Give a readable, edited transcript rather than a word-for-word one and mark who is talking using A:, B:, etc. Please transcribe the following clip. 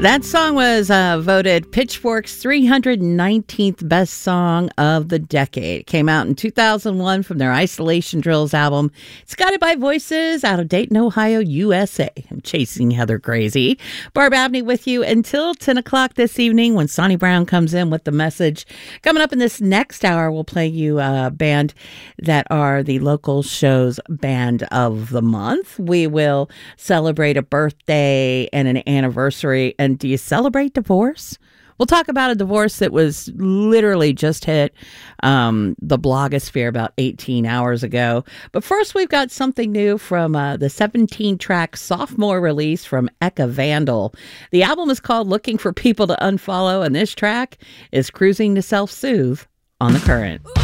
A: That song was voted Pitchfork's 319th best song of the decade. It came out in 2001 from their Isolation Drills album. It's guided by voices out of Dayton, Ohio, USA. I'm chasing Heather Crazy. Barb Abney with you until 10 o'clock this evening when Sonny Brown comes in with the message. Coming up in this next hour, we'll play you a band that are the local show's band of the month. We will celebrate a birthday and an anniversary. And do you celebrate divorce? We'll talk about a divorce that was literally just hit the blogosphere about 18 hours ago. But first, we've got something new from the 17-track sophomore release from Eka Vandal. The album is called Looking for People to Unfollow, and this track is Cruising to Self-Soothe on The Current.